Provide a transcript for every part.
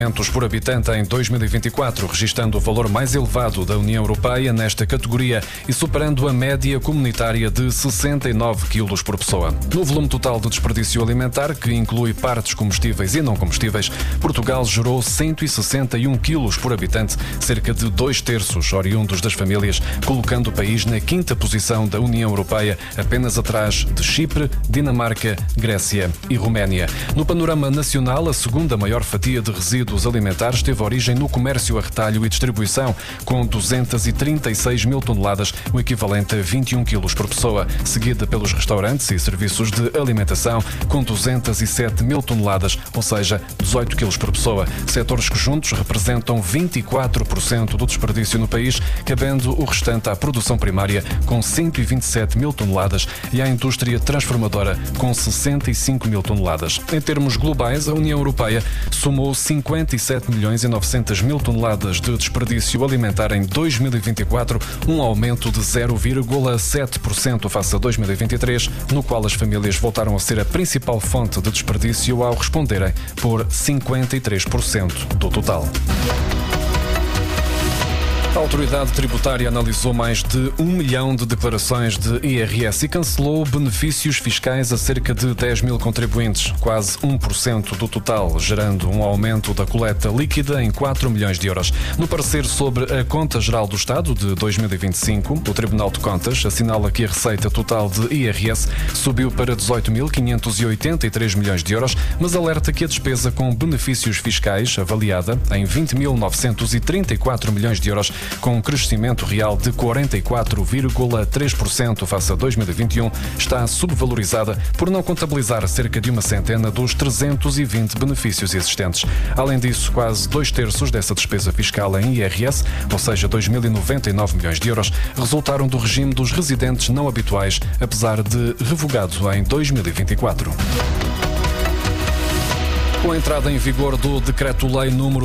por habitante em 2024, registando o valor mais elevado da União Europeia nesta categoria e superando a média comunitária de 69 quilos por pessoa. No volume total de desperdício alimentar, que inclui partes comestíveis e não comestíveis, Portugal gerou 161 quilos por habitante, cerca de 2/3 oriundos das famílias, colocando o país na 5ª posição da União Europeia, apenas atrás de Chipre, Dinamarca, Grécia e Roménia. No panorama nacional, a segunda maior fatia de resíduos alimentares teve origem no comércio a retalho e distribuição, com 236 mil toneladas, o equivalente a 21 quilos por pessoa, seguida pelos restaurantes e serviços de alimentação, com 207 mil toneladas, ou seja, 18 quilos por pessoa. Setores que juntos representam 24% do desperdício no país, cabendo o restante à produção primária, com 127 mil toneladas, e à indústria transformadora, com 65 mil toneladas. Em termos globais, a União Europeia somou 57 milhões e 900 mil toneladas de desperdício alimentar em 2024, um aumento de 0,7% face a 2023, no qual as famílias voltaram a ser a principal fonte de desperdício ao responderem por 53% do total. A autoridade tributária analisou mais de 1 milhão de declarações de IRS e cancelou benefícios fiscais a cerca de 10 mil contribuintes, quase 1% do total, gerando um aumento da coleta líquida em 4 milhões de euros. No parecer sobre a Conta Geral do Estado de 2025, o Tribunal de Contas assinala que a receita total de IRS subiu para 18.583 milhões de euros, mas alerta que a despesa com benefícios fiscais, avaliada em 20.934 milhões de euros, com um crescimento real de 44,3% face a 2021, está subvalorizada por não contabilizar cerca de uma centena dos 320 benefícios existentes. Além disso, quase 2/3 dessa despesa fiscal em IRS, ou seja, 2.099 milhões de euros, resultaram do regime dos residentes não habituais, apesar de revogado em 2024. Com a entrada em vigor do Decreto-Lei número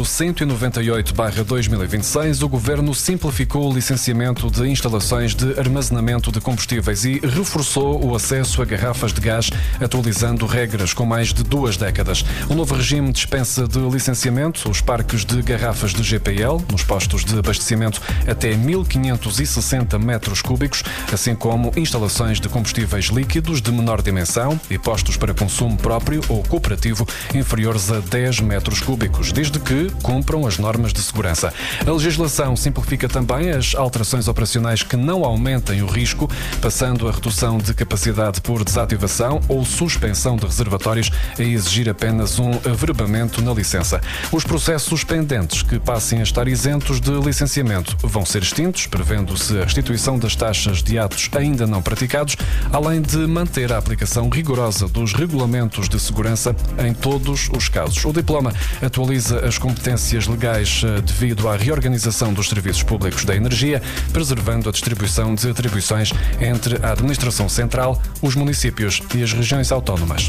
198/2026, o Governo simplificou o licenciamento de instalações de armazenamento de combustíveis e reforçou o acesso a garrafas de gás, atualizando regras com mais de 2 décadas. O novo regime dispensa de licenciamento os parques de garrafas de GPL, nos postos de abastecimento até 1.560 metros cúbicos, assim como instalações de combustíveis líquidos de menor dimensão e postos para consumo próprio ou cooperativo inferior a 10 metros cúbicos, desde que cumpram as normas de segurança. A legislação simplifica também as alterações operacionais que não aumentem o risco, passando a redução de capacidade por desativação ou suspensão de reservatórios a exigir apenas um averbamento na licença. Os processos pendentes que passem a estar isentos de licenciamento vão ser extintos, prevendo-se a restituição das taxas de atos ainda não praticados, além de manter a aplicação rigorosa dos regulamentos de segurança em todos os casos. O diploma atualiza as competências legais devido à reorganização dos serviços públicos da energia, preservando a distribuição de atribuições entre a Administração Central, os municípios e as regiões autónomas.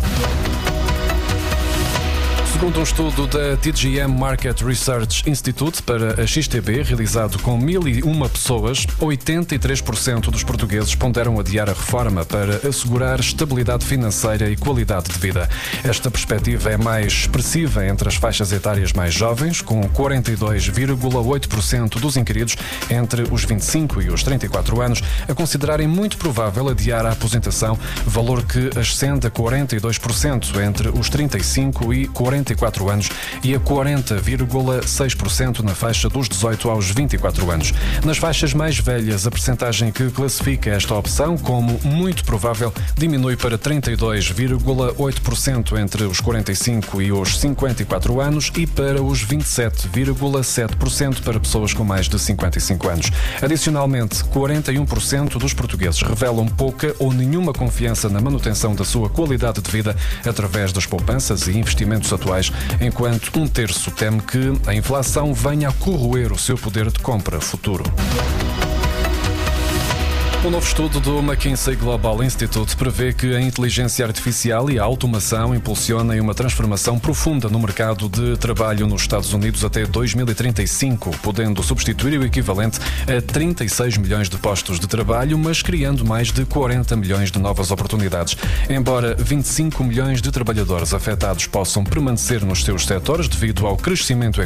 Segundo um estudo da TGM Market Research Institute para a XTB, realizado com 1.001 pessoas, 83% dos portugueses ponderam adiar a reforma para assegurar estabilidade financeira e qualidade de vida. Esta perspectiva é mais expressiva entre as faixas etárias mais jovens, com 42,8% dos inquiridos entre os 25 e os 34 anos a considerarem muito provável adiar a aposentação, valor que ascende a 42% entre os 35 e 44 anos e a 40,6% na faixa dos 18 aos 24 anos. Nas faixas mais velhas, a percentagem que classifica esta opção como muito provável diminui para 32,8% entre os 45 e os 54 anos e para os 27,7% para pessoas com mais de 55 anos. Adicionalmente, 41% dos portugueses revelam pouca ou nenhuma confiança na manutenção da sua qualidade de vida através das poupanças e investimentos atuais, enquanto 1/3 teme que a inflação venha a corroer o seu poder de compra futuro. O novo estudo do McKinsey Global Institute prevê que a inteligência artificial e a automação impulsionem uma transformação profunda no mercado de trabalho nos Estados Unidos até 2035, podendo substituir o equivalente a 36 milhões de postos de trabalho, mas criando mais de 40 milhões de novas oportunidades. Embora 25 milhões de trabalhadores afetados possam permanecer nos seus setores devido ao crescimento